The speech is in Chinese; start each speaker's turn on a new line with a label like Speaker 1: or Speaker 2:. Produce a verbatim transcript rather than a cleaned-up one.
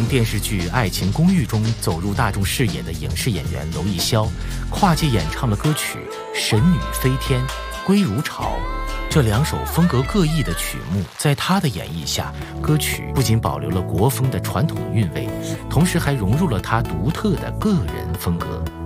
Speaker 1: 电视剧《爱情公寓》中走入大众视野的影视演员娄艺潇，跨界演唱了歌曲《神女飞天》《归如潮》。这两首风格各异的曲目，在他的演绎下，歌曲不仅保留了国风的传统韵味，同时还融入了他独特的个人风格。